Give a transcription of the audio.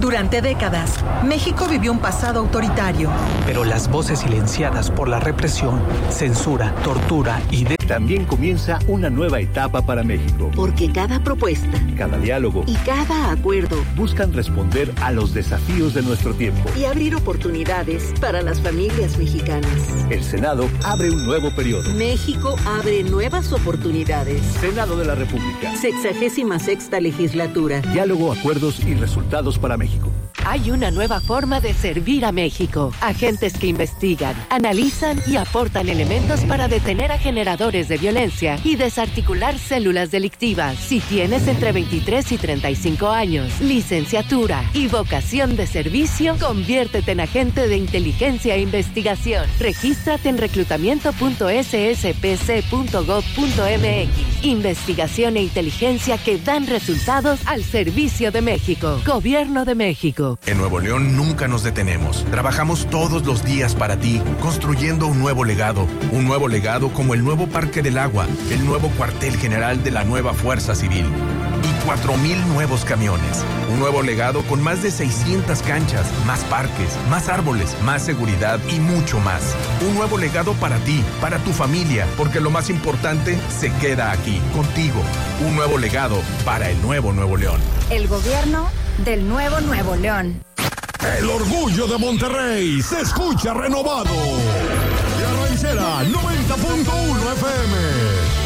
Durante décadas, México vivió un pasado autoritario. Pero las voces silenciadas por la represión, censura, tortura y También comienza una nueva etapa para México. Porque cada propuesta, cada diálogo y cada acuerdo buscan responder a los desafíos de nuestro tiempo y abrir oportunidades para las familias mexicanas. El Senado abre un nuevo periodo. México abre nuevas oportunidades. Senado de la República. 66ª legislatura. Diálogo, acuerdos y resultados para México. Hay una nueva forma de servir a México. Agentes que investigan, analizan y aportan elementos para detener a generadores de violencia y desarticular células delictivas. Si tienes entre 23 y 35 años, licenciatura y vocación de servicio, conviértete en agente de inteligencia e investigación. Regístrate en reclutamiento.sspc.gov.mx. Investigación e inteligencia que dan resultados al servicio de México. Gobierno de México. En Nuevo León nunca nos detenemos. Trabajamos todos los días para ti, construyendo un nuevo legado como el nuevo Parque del Agua, el nuevo cuartel general de la nueva Fuerza Civil y 4,000 nuevos camiones. Un nuevo legado con más de 600 canchas, más parques, más árboles, más seguridad y mucho más. Un nuevo legado para ti, para tu familia, porque lo más importante se queda aquí, contigo. Un nuevo legado para el nuevo Nuevo León. El gobierno del nuevo Nuevo León. El orgullo de Monterrey se escucha renovado. La Ranchera 90.1 FM.